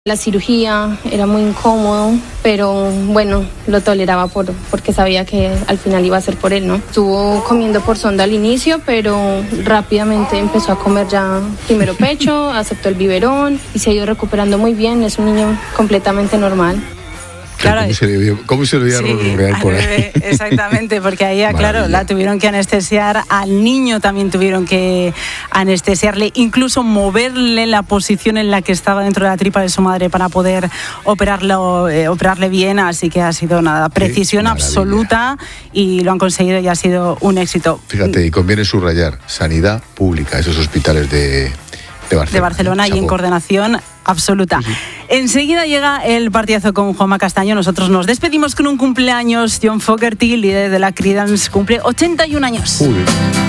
La cirugía era muy incómodo, pero bueno, lo toleraba porque sabía que al final iba a ser por él, ¿no? Estuvo comiendo por sonda al inicio, pero rápidamente empezó a comer ya primero pecho, aceptó el biberón y se ha ido recuperando muy bien. Es un niño completamente normal. Claro, ¿Cómo se le veía por ahí? Exactamente, porque ahí, claro, la tuvieron que anestesiar, al niño también tuvieron que anestesiarle, incluso moverle la posición en la que estaba dentro de la tripa de su madre para poder operarle bien, así que ha sido precisión absoluta y lo han conseguido y ha sido un éxito. Fíjate, y conviene subrayar, sanidad pública, esos hospitales de Barcelona y en coordinación absoluta. Sí. Enseguida llega el partidazo con Juanma Castaño. Nosotros nos despedimos con un cumpleaños. John Fogerty, líder de la Creedence, cumple 81 años.